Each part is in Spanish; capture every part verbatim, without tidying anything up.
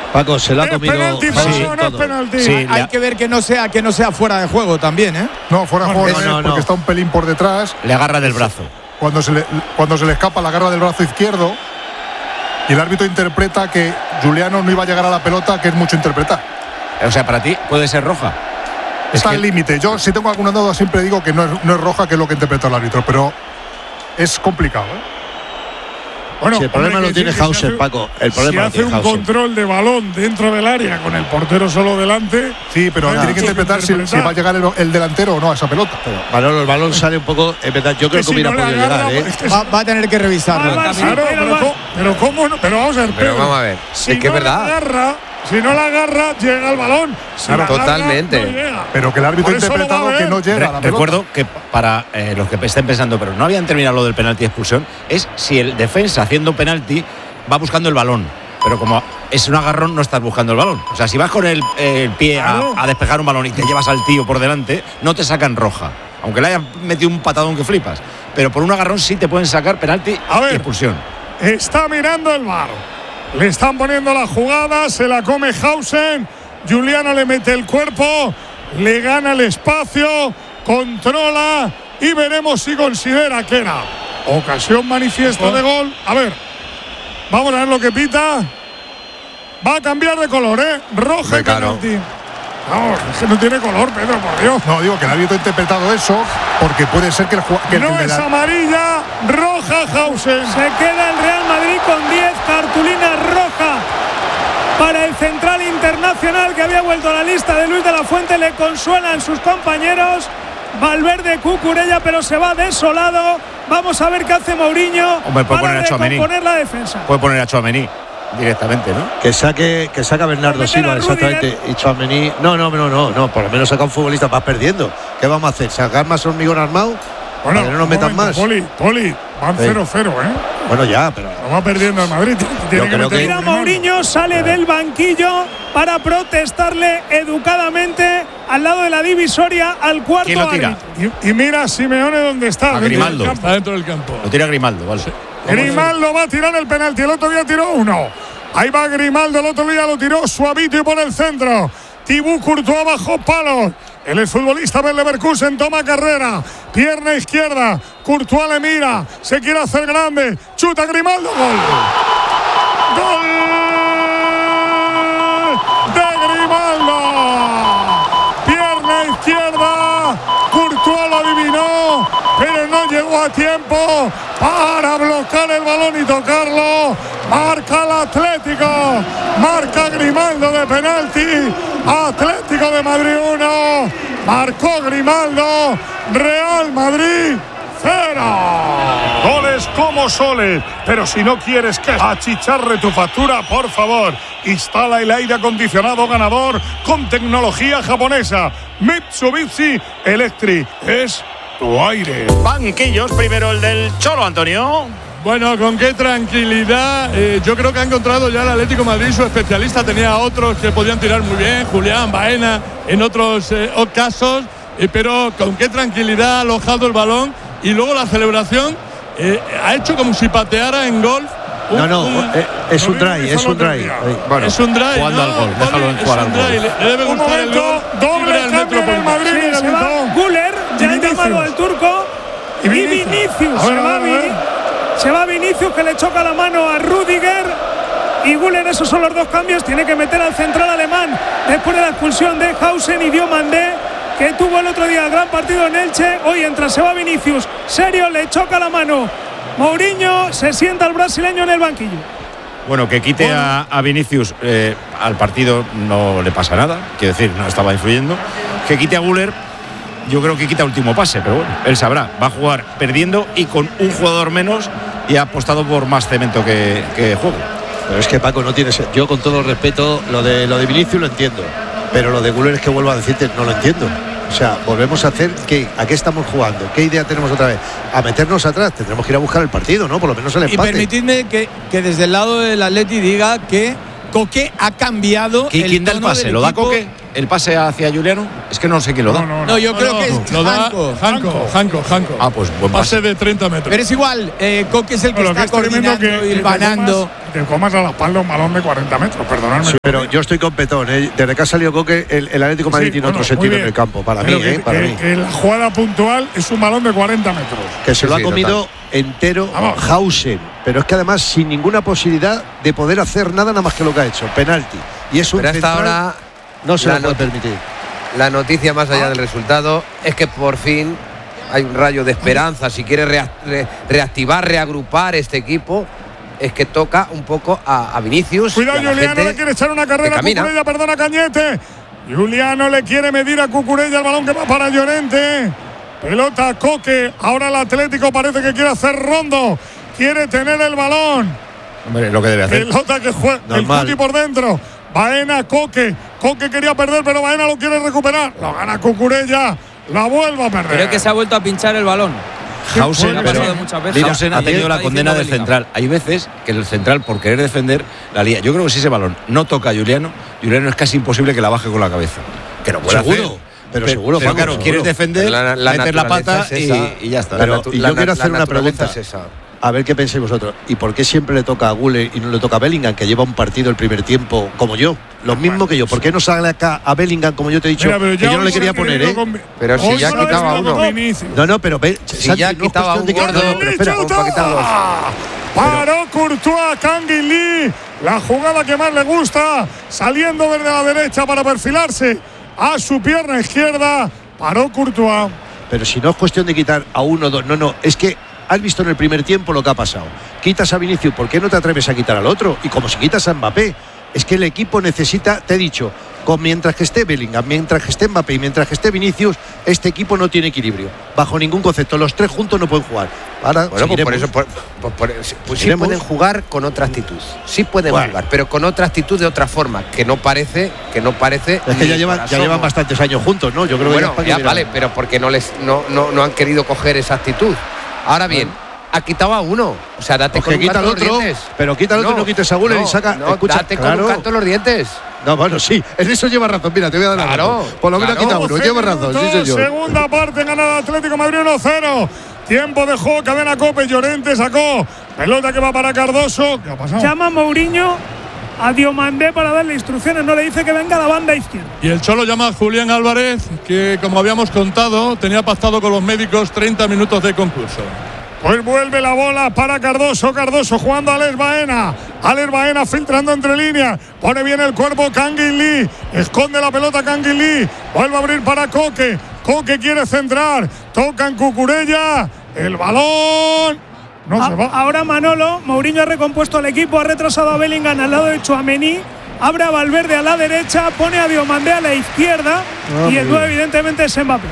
Paco, se lo ha comido. Penalti, sí, Paco, no es penalti. Sí, hay que ver que no sea que no sea fuera de juego también, ¿eh? No, fuera de juego no, no, no, porque no. está un pelín por detrás. Le agarra del brazo. Cuando se le, cuando se le escapa, la agarra del brazo izquierdo. Y el árbitro interpreta que Juliano no iba a llegar a la pelota, que es mucho interpretar. O sea, para ti puede ser roja. Está es al que... límite. Yo, si tengo alguna duda, siempre digo que no es, no es roja, que es lo que interpreta el árbitro, pero es complicado, ¿eh? Bueno, sí, el problema hombre, lo tiene Hauser, Paco. El problema si lo hace tiene un Hauser. control de balón dentro del área con el portero solo delante. Sí, pero tiene que interpretar, si, si va a llegar el, el delantero o no a esa pelota. Pero, Manolo, el balón sale un poco. En verdad, yo creo que, que hubiera si no podido agarra, llegar, ¿eh? Es que va, va a tener que revisarlo. Claro, pero, pero, pero cómo no. Pero vamos a ver. Pero vamos a ver. Si es que no es verdad. La agarra, si no la agarra, llega el balón. Si claro, la totalmente. Agarra, no llega. Pero que el árbitro ha interpretado que no llega Re a la pelota. Recuerdo que para eh, los que estén pensando, pero no habían terminado lo del penalti de expulsión, es si el defensa haciendo penalti va buscando el balón. Pero como es un agarrón, no estás buscando el balón. O sea, si vas con el, eh, el pie claro. a, a despejar un balón y te llevas al tío por delante, no te sacan roja. Aunque le hayan metido un patadón que flipas. Pero por un agarrón sí te pueden sacar penalti a ver, y expulsión. Está mirando el V A R. Le están poniendo la jugada, se la come Hausen. Juliano le mete el cuerpo, le gana el espacio, controla y veremos si considera que era ocasión manifiesta oh. de gol. A ver, vamos a ver lo que pita. Va a cambiar de color, ¿eh? Roja y penalti. No, es que no tiene color, Pedro, por Dios. No, digo que el árbitro ha interpretado eso porque puede ser que el jugador. No es amarilla, roja Hausen. Se queda el Real Madrid con diez cartulinas rojas para el central internacional que había vuelto a la lista de Luis de la Fuente. Le consuelan sus compañeros. Valverde Cucurella, pero se va desolado. Vamos a ver qué hace Mourinho. Hombre, puede para recomponer la defensa. Puede poner a Tchouaméni directamente, ¿no? Que saque, que saca Bernardo Silva, exactamente. Y Tchouaméni. No, no, no, no, no. Por lo menos saca un futbolista. Vas perdiendo. ¿Qué vamos a hacer? ¿Sacar más hormigón armado? Bueno, para que no nos metan más. Poli, Poli, van cero cero, ¿eh? Bueno, ya, pero. Lo va perdiendo el Madrid. Tiene que meter. Mira, Mourinho sale del banquillo para protestarle educadamente al lado de la divisoria al cuarto. ¿Quién lo tira? Y, y mira Simeone dónde está. A Grimaldo. Dentro está dentro del campo. Lo tira Grimaldo, vale. Sí. Grimaldo va a tirar el penalti. El otro día tiró uno. Ahí va Grimaldo. El otro día lo tiró suavito y por el centro. Thibaut Courtois bajo palos. El exfutbolista del Leverkusen toma carrera. Pierna izquierda. Courtois le mira. Se quiere hacer grande. Chuta Grimaldo. Gol. Gol de Grimaldo. Pierna izquierda. Courtois lo adivinó, pero no llegó a tiempo para bloquear el balón y tocarlo. Marca el Atlético. Marca Grimaldo de penalti. Atlético de Madrid uno. Marcó Grimaldo. Real Madrid cero. Goles como soles. Pero si no quieres que achicharre tu factura, por favor, instala el aire acondicionado ganador con tecnología japonesa. Mitsubishi Electric. Es tu aire. Banquillos, primero el del Cholo, Antonio. Bueno, con qué tranquilidad. Eh, yo creo que ha encontrado ya el Atlético de Madrid su especialista. Tenía otros que podían tirar muy bien, Julián, Baena, en otros eh, casos. Eh, pero con qué tranquilidad ha alojado el balón. Y luego la celebración eh, ha hecho como si pateara en golf. Un, no, no, un, eh, es un drive, es un drive. Bueno, es un drive. Jugando no, al gol, déjalo en jugar al gol. Le, le debe gustar el gol. Doble cambio del Madrid. Sí, se va Güler, ya ha llamado al turco. Y Vinicius. Y Vinicius se, va Vin, se va Vinicius, que le choca la mano a Rüdiger. Y Güler, esos son los dos cambios. Tiene que meter al central alemán después de la expulsión de Hausen y Diomandé, que tuvo el otro día el gran partido en Elche. Hoy entra, se va Vinicius. Serio, le choca la mano Mourinho, se sienta el brasileño en el banquillo. Bueno, que quite bueno. a, a Vinicius eh, al partido no le pasa nada. Quiero decir, no estaba influyendo. Que quite a Güler, yo creo que quita último pase, pero bueno, él sabrá. Va a jugar perdiendo y con un jugador menos y ha apostado por más cemento que, que juego. Pero es que Paco no tiene. Yo con todo respeto, lo de lo de Vinicius lo entiendo. Pero lo de Güler es que vuelvo a decirte, no lo entiendo. O sea, volvemos a hacer, ¿qué? ¿A qué estamos jugando? ¿Qué idea tenemos otra vez? A meternos atrás, tendremos que ir a buscar el partido, ¿no? Por lo menos el empate. Y permitidme que, que desde el lado del Atleti diga que Coque ha cambiado. ¿Quién da el pase? ¿Lo da Coque? el pase hacia Juliano? Es que no sé quién lo da. No, no, No, yo no, creo no, que es lo da Janko. Janko, Janko, Janko. Ah, pues buen pase pase. de treinta metros. Pero es igual, eh, Coque es el que Lo está es tremendo coordinando que, y que hilvanando. te comas, te comas a la espalda un balón de cuarenta metros, perdonadme. Sí, pero yo estoy con Petón, ¿eh? Desde que ha salido Coque, el, el Atlético de Madrid Sí, tiene bueno, otro muy sentido bien. en el campo, para Pero mí, que, ¿eh? Para que- mí. que la jugada puntual es un balón de cuarenta metros. Que se lo Sí, ha sí, comido entero Vamos. Hausen, pero es que además sin ninguna posibilidad de poder hacer nada nada más que lo que ha hecho, penalti. Y es un Pero hasta central, ahora no se la lo puede noti- permitir. la noticia más allá del resultado es que por fin hay un rayo de esperanza. Si quiere rea- re- reactivar, reagrupar este equipo, es que toca un poco a, a Vinicius. Cuidado, y a la Juliano gente le quiere echar una carrera que a camina. Cucurella, perdona Cañete. Juliano le quiere medir a Cucurella el balón que va para Llorente. Pelota a Coque. Ahora el Atlético parece que quiere hacer rondo. Quiere tener el balón. Hombre, lo que debe hacer. Pelota que juega el Normal. Cuti por dentro. Baena, Coque. Coque quería perder, pero Baena lo quiere recuperar. Lo gana Cucurella. La vuelve a perder. Creo que se ha vuelto a pinchar el balón. Hausen, Ha pero pasado muchas veces. Hausen ha Ayer tenido la está condena del diciendo central. Hay veces que el central, por querer defender, la lía. Yo creo que si ese balón no toca a Juliano, Juliano es casi imposible que la baje con la cabeza. Que lo puede Seguro, hacer. pero seguro, Pero Paco, claro, seguro. quieres defender, La- la meter la pata naturaleza es y, esa. y ya está. Pero- natu- y yo la quiero na- hacer la una naturaleza pregunta. es esa. A ver qué pensáis vosotros. ¿Y por qué siempre le toca a Guller y no le toca a Bellingham, que lleva un partido el primer tiempo como yo? Lo mismo que yo. ¿Por qué no sale acá a Bellingham, como yo te he dicho? Mira, pero que ya yo no le hoy quería se ha poner, querido ¿eh? con- Pero si hoy ya solo quitaba ha estado uno. con Vinicius. No, no, pero ve, Si Santi, ya no es quitaba cuestión de uno, que- no, no, pero espera. ¿cómo va a quitar dos? Paró Courtois, Kangin Lee. La jugada que más le gusta. Saliendo desde la derecha para perfilarse a su pierna izquierda. Paró Courtois. Pero si no es cuestión de quitar a uno o dos, no, no, es que has visto en el primer tiempo lo que ha pasado. Quitas a Vinicius, ¿por qué no te atreves a quitar al otro? Y como si quitas a Mbappé, es que el equipo necesita, te he dicho, con mientras que esté Bellingham, mientras que esté Mbappé y mientras que esté Vinicius, este equipo no tiene equilibrio, bajo ningún concepto. Los tres juntos no pueden jugar. Ahora, Bueno, pues por seguiremos. eso, por- por- por- pues sí Seguiremos. pueden jugar con otra actitud. Sí pueden Bueno. jugar, pero con otra actitud de otra forma, que no parece, que no parece. Es que ya ni llevan, por ya asomo. llevan bastantes años juntos, ¿no? Yo creo Bueno, que ya ya, vale, pero porque no les no, no, no han querido coger esa actitud. Ahora bien, ha quitado a uno. O sea, date Pues con que un quita canto al en los otro, dientes. pero quita al otro y no quites a Guller y saca- No, escucha, date con claro. un canto en los dientes. No, bueno, sí, en eso lleva razón. Mira, te voy a dar la Claro, razón. Por lo menos claro. quita uno, doce lleva razón, sí, minutos, señor. Segunda parte, gana el Atlético de Madrid uno cero. Tiempo de juego, cadena Cope. Llorente sacó. Pelota que va para Cardoso. ¿Qué ha pasado? Llama a Mourinho a Diomandé para darle instrucciones. No le dice que venga a la banda izquierda. Y el Cholo llama a Julián Álvarez, que como habíamos contado, tenía pactado con los médicos treinta minutos de concurso. Pues vuelve la bola para Cardoso. Cardoso jugando a Alex Baena. Alex Baena filtrando entre líneas. Pone bien el cuerpo Kangin Lee. Esconde la pelota Kangin Lee. Vuelve a abrir para Coque. Coque quiere centrar. Toca en Cucurella. El balón. No se A- va. Ahora Manolo, Mourinho ha recompuesto al equipo, ha retrasado a Bellingham al lado de Tchouaméni, abre a Valverde a la derecha, pone a Diomandé a la izquierda y el nueve evidentemente es Mbappé.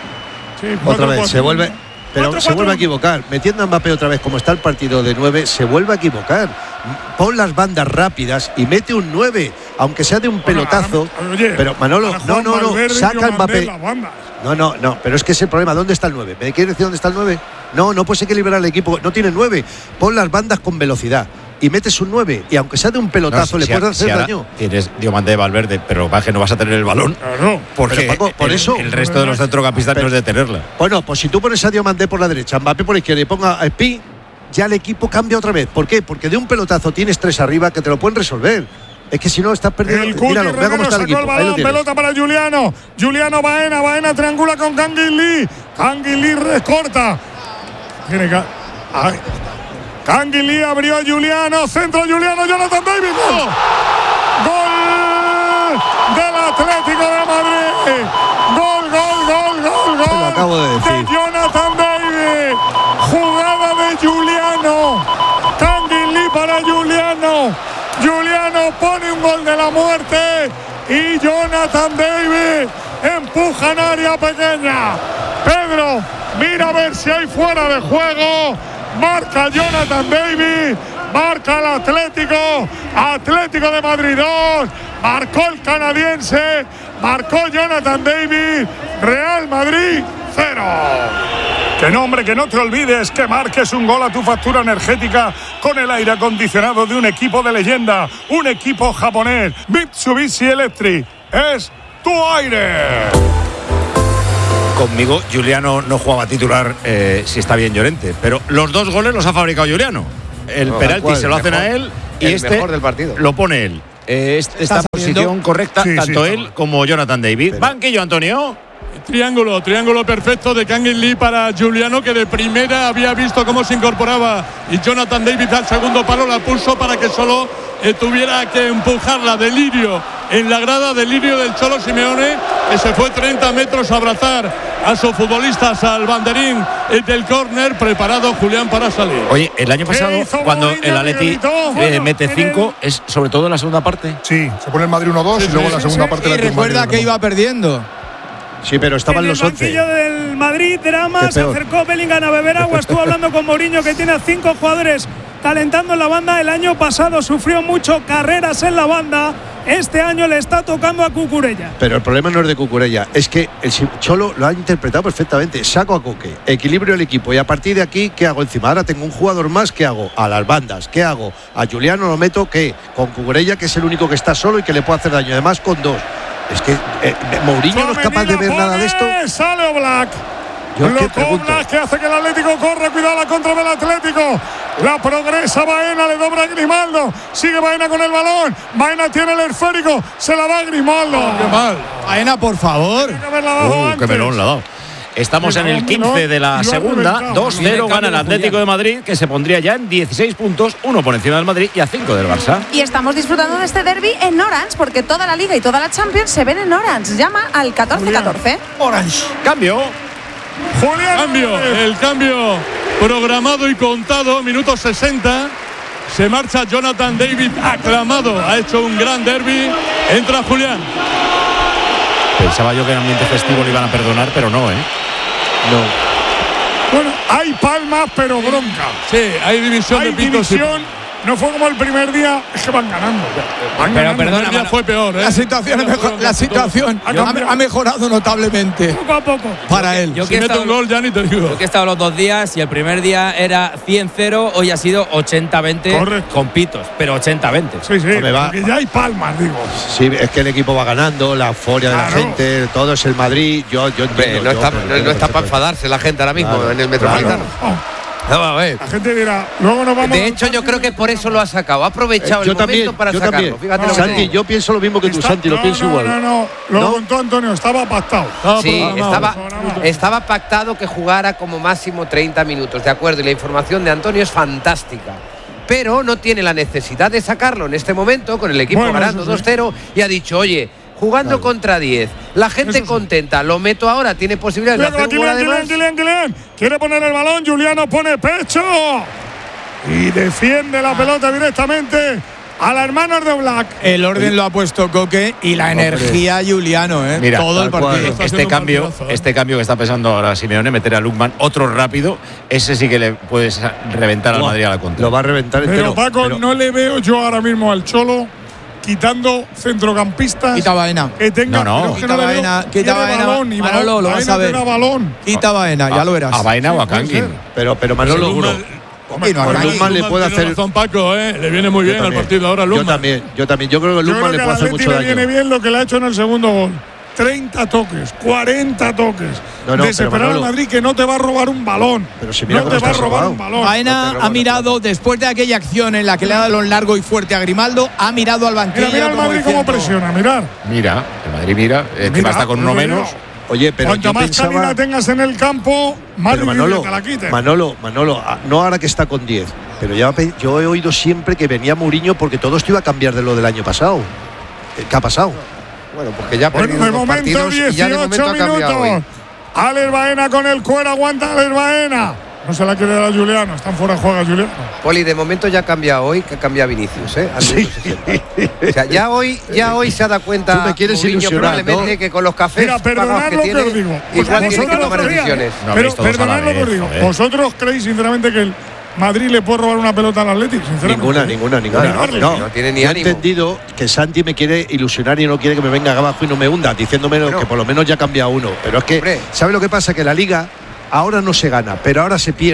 Sí, Otra cuatro, vez, cuatro. se vuelve. Pero Cuatro, se cuatro. vuelve a equivocar. Metiendo a Mbappé otra vez, como está el partido de nueve, se vuelve a equivocar. Pon las bandas rápidas y mete un nueve, aunque sea de un pelotazo. Ahora, oye, pero Manolo, ahora no, Juan no, no, Valverde y saca a Diomandé Mbappé. en las bandas. No, no, no, pero es que ese problema, ¿dónde está el nueve? ¿Me quieres decir dónde está el nueve? No, no puedes equilibrar el equipo, no tiene nueve. Pon las bandas con velocidad y metes un nueve, y aunque sea de un pelotazo, No, le si puedes a- hacer si ahora daño. Tienes Diomandé, Valverde, pero va que no vas a tener el balón. Claro. Porque Pero, Paco, por el, eso- el resto de los centrocampistas no es de tenerla. Bueno, pues si tú pones a Diomandé por la derecha, Mbappé por la izquierda y ponga a Spi, ya el equipo cambia otra vez. ¿Por qué? Porque de un pelotazo tienes tres arriba que te lo pueden resolver. Es que si no estás perdiendo. El Cuti Míralo, vea cómo Romero está el sacó el equipo. Ahí lo balón, tienes. pelota para Juliano. Juliano Baena, Baena triangula con Kangin Lee. Kangin Lee recorta. Tiene que. Ay. Kangin Lee abrió a Juliano. Centro Juliano, Jonathan David. ¡Gol! ¡Gol del Atlético de Madrid! ¡Gol, gol, gol, gol, gol! Te lo acabo de decir. Jonathan David. Jugada de Juliano. Kangin Lee para Juliano. Juliano pone un gol de la muerte y Jonathan David empuja en área pequeña. Pedro, mira a ver si hay fuera de juego. Marca Jonathan David, marca el Atlético, Atlético de Madrid dos, marcó el canadiense, marcó Jonathan David, Real Madrid cero. Que no, hombre, que no te olvides que marques un gol a tu factura energética con el aire acondicionado de un equipo de leyenda, un equipo japonés, Mitsubishi Electric. Es tu aire. Conmigo, Juliano no jugaba titular eh, si está bien Llorente, pero los dos goles los ha fabricado Juliano. El No, penalti cual, se lo hacen mejor, a él y el este mejor del partido. lo pone él. Eh, este- esta sabiendo? posición correcta, Sí, tanto sí, él está. como Jonathan David. Banquillo, Antonio. Triángulo, triángulo perfecto de Kangin Lee para Juliano, que de primera había visto cómo se incorporaba y Jonathan David al segundo palo la puso para que solo eh, tuviera que empujarla. Delirio en la grada, delirio del Cholo Simeone, que se fue treinta metros a abrazar a sus futbolistas al banderín eh, del córner, preparado Julián para salir. Oye, el año pasado, hizo cuando Mourinho, el Atleti Miguelito? eh, Bueno, mete en cinco, es sobre todo en la segunda parte. Sí, se pone el Madrid uno dos Sí, y luego sí, en la sí, segunda sí. parte Y el Atlético de recuerda Madrid que iba perdiendo. Sí, pero estaban en los el once. banquillo del Madrid, drama, Qué se peor. acercó Bellingham a beber agua, estuvo hablando con Mourinho, que tiene a cinco jugadores calentando en la banda. El año pasado sufrió mucho carreras en la banda, este año le está tocando a Cucurella. Pero el problema no es de Cucurella, es que el Cholo lo ha interpretado perfectamente. Saco a Coque, equilibrio el equipo y a partir de aquí, ¿qué hago encima? Ahora tengo un jugador más, ¿qué hago? A las bandas, ¿qué hago? A Juliano lo meto, ¿qué? Con Cucurella, que es el único que está solo y que le puede hacer daño, además con dos. Es que eh, Mourinho no es capaz de ver nada de esto. Sale Oblak. Yo es que Lo pregunto. Oblak, que hace que el Atlético corra. Cuidado la contra del Atlético. La progresa Baena, le dobra a Grimaldo. Sigue Baena con el balón. Baena tiene el esférico. Se la da a Grimaldo. Qué mal. Aena, por favor. Tiene que haberla dado Uh, qué antes. melón le ha dado. Estamos en el quince de la segunda, dos cero gana el Atlético de Madrid, que se pondría ya en dieciséis puntos, uno por encima del Madrid y a cinco del Barça. Y estamos disfrutando de este derbi en Orange, porque toda la Liga y toda la Champions se ven en Orange. Llama al catorce catorce. Orange. Cambio. Julián. Cambio, el cambio programado y contado, minuto sesenta. Se marcha Jonathan David, aclamado, ha hecho un gran derbi. Entra Julián. Pensaba yo que en ambiente festivo le iban a perdonar, pero no, ¿eh? No. Bueno, hay palmas, pero bronca. Sí, hay división Hay de pitos. y- división. No fue como el primer día. Es que van ganando. Van Pero ganando. perdona, El día Mano, fue peor, ¿eh? La situación, es mejor- la situación Ha ha, cambiado. ha mejorado notablemente Poco a poco. para él. Yo Si que he mete un estado- gol ya ni te digo. Yo que he estado los dos días y el primer día era cien cero, hoy ha sido ochenta veinte Correcto. con pitos, pero ochenta veinte. Sí, sí. Hombre, va- porque ya hay palmas, digo. Sí, es que el equipo va ganando, la euforia de la Claro. gente, todo es el Madrid. Yo, yo Hombre, entiendo, no yo, está, pero no, entiendo no está para perfectamente. enfadarse la gente ahora mismo Claro, en el claro. Metropolitano. Oh, Vamos a ver. la gente dirá, luego nos vamos. De hecho, yo creo que por eso lo ha sacado. Ha aprovechado Eh, yo el también, momento para yo sacarlo. también. Fíjate lo que Santi, te digo. yo pienso lo mismo que tú, Está- Santi, lo no, pienso no, igual. No, no, lo ¿No? contó Antonio, estaba pactado. Estaba Sí, programado. estaba, Programado. estaba pactado que jugara como máximo treinta minutos, de acuerdo, y la información de Antonio es fantástica. Pero no tiene la necesidad de sacarlo en este momento, con el equipo Bueno, ganando eso sí. dos cero, y ha dicho, oye, jugando contra diez, la gente Eso sí. contenta, lo meto ahora, tiene posibilidades de Luego hacer un gol Kylian, además. Kylian, Kylian, Kylian. Quiere poner el balón, Juliano pone pecho. Y defiende la pelota directamente a la hermanos de Oblak. El orden lo ha puesto Coque y la energía Juliano, ¿eh? Mira, todo el tal cual. partido. Está Este haciendo un cambio, partidazo, ¿eh? este cambio que está pensando ahora Simeone, meter a Lukman otro rápido, ese sí que le puedes reventar al Buah, Madrid a la contra. Lo va a reventar Pero entero. Paco, pero- no le veo yo ahora mismo al Cholo quitando centrocampistas. Quita Baena. Que tenga, No, no. pero es que Quita le veo- Baena, quita quiere Baena. balón y Manolo, balón. lo vas Baena a ver. te da balón. Quita Baena, ya lo verás. A Baena o a puede Kangin. ser. pero, pero Manolo, Lukman- juro. Hombre, no, Pues Kangin. Lukman le puede tiene hacer. razón, Paco, ¿eh? Le viene muy Yo bien al también. partido ahora Yo Lukman. también, yo también. Yo creo que Yo Lukman creo le que puede al hacer Atleti mucho le viene daño. bien lo que le ha hecho en el segundo gol. treinta toques, cuarenta toques. No, no, Desesperar pero al Manolo- Madrid que no te va a robar un balón. Pero si mira no cómo te va a está robar sobado. un balón. Baena No te roba ha la mirado, después de aquella acción en la que le ha dado un largo y fuerte a Grimaldo, ha mirado al banquillo. Mira, mira el como Madrid cómo diciendo, presiona, mirar. Mira, el Madrid mira, eh, que Mira, basta con uno lo menos. veo. Oye, pero Cuanto yo más pensaba. calidad tengas en el campo, más Pero difícil Manolo, te la quiten. Manolo, Manolo, ah, no ahora que está con diez, pero ya pe- yo he oído siempre que venía Mourinho porque todo esto iba a cambiar de lo del año pasado. ¿Qué ha pasado? Bueno, porque ya ha Bueno, perdido de dos momento partidos y ya de momento dieciocho ha cambiado minutos. hoy. Alex Baena con el cuero, aguanta Alex Baena. No se la quiere dar a Juliano, están fuera de juego Juliano. Poli, de momento ya ha cambiado hoy, que cambia Vinicius, ¿eh? Al minuto sesenta. O sea, ya hoy, ya hoy se ha dado cuenta Tú me quieres Mourinho ilusionar, probablemente ¿no? que con los cafés Mira, pagados perdonad que lo que tiene, os digo. igual tiene que Vosotros tomar lo creíais. decisiones. No Pero habéis todos a la perdonad lo que os vez, digo. joder. ¿Vosotros creéis sinceramente que el Madrid le puede robar una pelota al Atlético? Sinceramente. Ninguna, ninguna, ninguna. No, no, no tiene ni Yo he ánimo. entendido que Santi me quiere ilusionar y no quiere que me venga abajo y no me hunda, diciéndome Bueno. que por lo menos ya ha cambiado uno. Pero es que, Hombre. ¿sabe lo que pasa? Que la Liga ahora no se gana, pero ahora se pierde.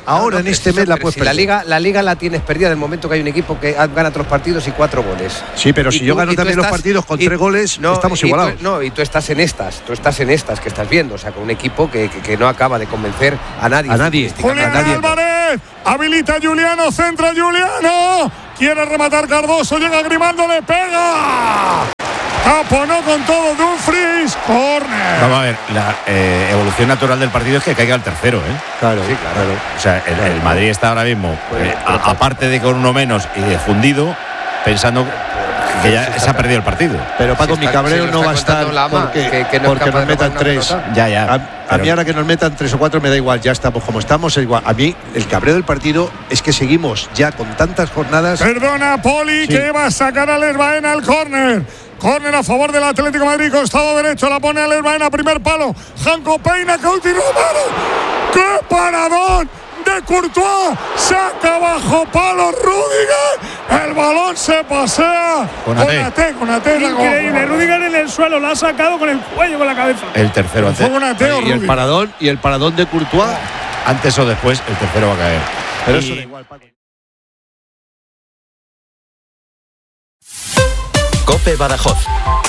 ahora No, no, en pero este si mes eso- la pero puedes si la perder. liga, la liga la tienes perdida del momento que hay un equipo que gana tres partidos y cuatro goles. Sí, pero Y si yo tú- gano y tú también los estás- partidos con y- tres goles, no, estamos y tú- igualados. no, y tú estás en estas, tú estás en estas que estás viendo, o sea, con un equipo que, que, que no acaba de convencer a nadie. A nadie. futbolísticamente. Julián nadie. Álvarez, habilita a Juliano, centra Juliano, quiere rematar Cardoso, llega Grimaldo, le pega. Taponó con todo Dumfries, córner. Vamos a ver, la eh, evolución natural del partido es que caiga el tercero, ¿eh? Claro, Sí, claro. O sea, el, el Madrid está ahora mismo, eh, a- aparte de con uno menos y de fundido, pensando que ya se ha perdido el partido. Pero Paco, Si mi está- cabreo si lo no está va a estar contando Lama, porque, que- que no es porque capaz nos de metan robar una tres. pelota. Ya, ya. A, a pero- mí ahora que nos metan tres o cuatro me da igual, ya estamos como estamos, es igual. A mí el cabreo del partido es que seguimos ya con tantas jornadas. Perdona, Poli, Sí. que va a sacar a Les Baena al córner. Córner a favor del Atlético de Madrid, costado derecho, la pone a Les Baena, primer palo. Janko Peina, que último mano. ¡Qué paradón de Courtois! Saca bajo palo Rüdiger. El balón se pasea. Konate. Konate, Konate, la Increíble. goma. Rudiger en el suelo, la ha sacado con el cuello, con la cabeza. El tercero Fue antes, Konate o Y el Rüdiger. paradón y el paradón de Courtois. antes o después, el tercero va a caer. Pero Y- eso da igual, Paco. COPE Badajoz.